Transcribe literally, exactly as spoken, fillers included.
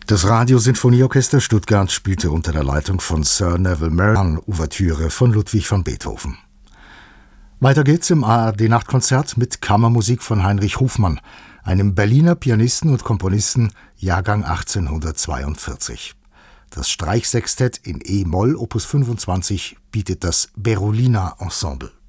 Das Radiosinfonieorchester Stuttgart spielte unter der Leitung von Sir Neville Marrone Ouvertüre von Ludwig van Beethoven. Weiter geht's im A R D-Nachtkonzert mit Kammermusik von Heinrich Hofmann, einem Berliner Pianisten und Komponisten, Jahrgang achtzehnhundertzweiundvierzig. Das Streichsextett in E-Moll Opus fünfundzwanzig bietet das Berolina Ensemble.